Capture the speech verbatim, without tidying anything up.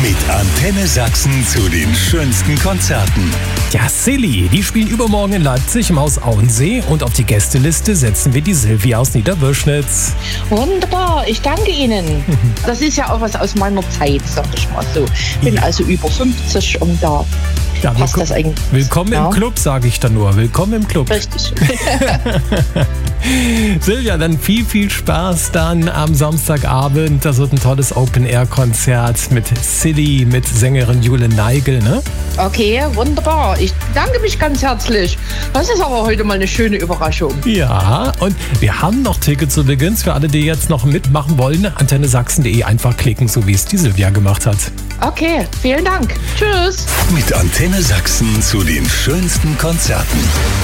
Mit Antenne Sachsen zu den schönsten Konzerten. Ja, Silly, die spielen übermorgen in Leipzig im Haus Auensee und auf die Gästeliste setzen wir die Silvia aus Niederwürschnitz. Wunderbar, ich danke Ihnen. Das ist ja auch was aus meiner Zeit, sag ich mal so. Bin Ja. also über fünfzig und da Ja, passt willko- das eigentlich. Willkommen Ja. im Club, sage ich dann nur. Willkommen im Club. Richtig. Silvia, dann viel, viel Spaß dann am Samstagabend. Das wird ein tolles Open-Air-Konzert mit Silly, mit Sängerin Jule Neigel, ne? Okay, wunderbar. Ich bedanke mich ganz herzlich. Das ist aber heute mal eine schöne Überraschung. Ja, und wir haben noch Tickets zu Beginn für alle, die jetzt noch mitmachen wollen. antenne sachsen punkt de einfach klicken, so wie es die Silvia gemacht hat. Okay, vielen Dank. Tschüss. Mit Antenne Sachsen zu den schönsten Konzerten.